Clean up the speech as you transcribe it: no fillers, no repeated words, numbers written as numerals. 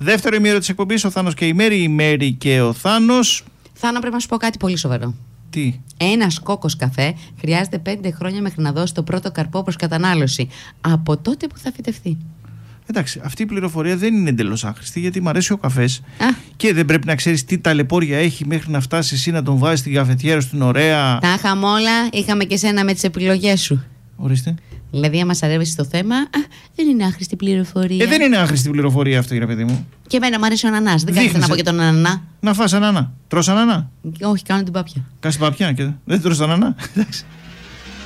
Δεύτερο ημίωρο της εκπομπής, ο Θάνος και η Μέρη, η Μέρη και ο Θάνος. Θάνο, πρέπει να σου πω κάτι πολύ σοβαρό. Τι? Ένας κόκκος καφέ χρειάζεται 5 χρόνια μέχρι να δώσει το πρώτο καρπό προς κατανάλωση. Από τότε που θα φυτευτεί. Εντάξει, αυτή η πληροφορία δεν είναι εντελώς άχρηστη, γιατί μου αρέσει ο καφές και δεν πρέπει να ξέρεις τι ταλαιπώρια έχει μέχρι να φτάσει εσύ να τον βάζεις στην καφετιέρα στην ωραία. Τα είχαμε όλα, είχαμε και σένα με τις επιλογές σου. Ορίστε. Δηλαδή, άμα σ' αρέσει το θέμα, δεν είναι άχρηστη πληροφορία. Δεν είναι άχρηστη πληροφορία αυτή, ρε παιδί μου. Και εμένα μου αρέσει ο ανανάς. Δεν κάθεται να πω και τον ανανά. Να φας ανανά. Τρως ανανά. Όχι, κάνω την πάπια. Κάνεις πάπια και δεν τρως ανανά. Εντάξει.